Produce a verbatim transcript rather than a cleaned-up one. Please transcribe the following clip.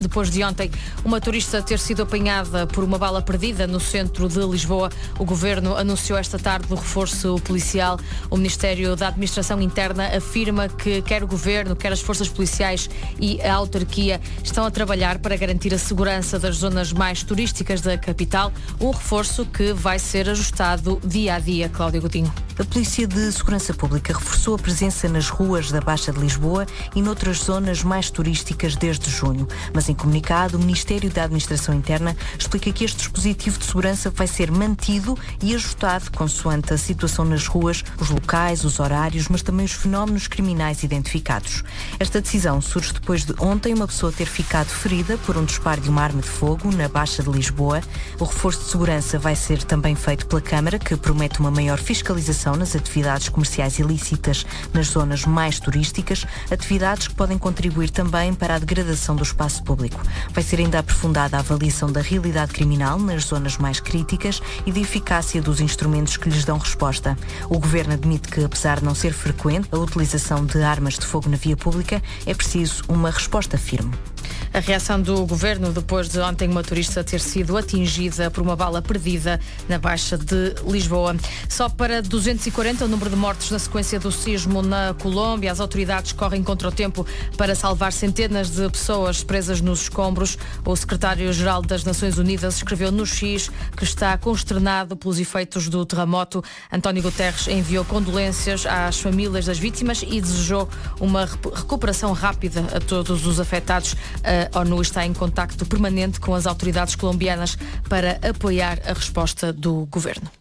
Depois de ontem, uma turista ter sido apanhada por uma bala perdida no centro de Lisboa, o Governo anunciou esta tarde o reforço policial. O Ministério da Administração Interna afirma que quer o Governo, quer as forças policiais e a autarquia estão a trabalhar para garantir a segurança das zonas mais turísticas da capital, um reforço que vai ser ajustado dia a dia. Cláudia Coutinho. A Polícia de Segurança Pública reforçou a presença nas ruas da Baixa de Lisboa e noutras zonas mais turísticas desde junho. Mas em comunicado, o Ministério da Administração Interna explica que este dispositivo de segurança vai ser mantido e ajustado consoante a situação nas ruas, os locais, os horários, mas também os fenómenos criminais identificados. Esta decisão surge depois de ontem uma pessoa ter ficado ferida por um disparo de uma arma de fogo na Baixa de Lisboa. O reforço de segurança vai ser também feito pela Câmara, que promete uma maior fiscalização nas atividades comerciais ilícitas nas zonas mais turísticas, atividades que podem contribuir também para a degradação do espaço público. Vai ser ainda aprofundada a avaliação da realidade criminal nas zonas mais críticas e da eficácia dos instrumentos que lhes dão resposta. O Governo admite que, apesar de não ser frequente a utilização de armas de fogo na via pública, é preciso uma resposta firme. A reação do Governo depois de ontem uma turista ter sido atingida por uma bala perdida na Baixa de Lisboa. Só para duzentos e quarenta o número de mortos na sequência do sismo na Colômbia. As autoridades correm contra o tempo para salvar centenas de pessoas presas nos escombros. O secretário-geral das Nações Unidas escreveu no X que está consternado pelos efeitos do terremoto. António Guterres enviou condolências às famílias das vítimas e desejou uma recuperação rápida a todos os afetados. A ONU está em contacto permanente com as autoridades colombianas para apoiar a resposta do governo.